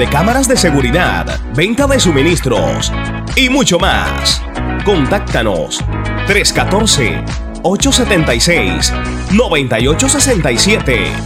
de cámaras de seguridad, venta de suministros y mucho más. Contáctanos 314-876-9867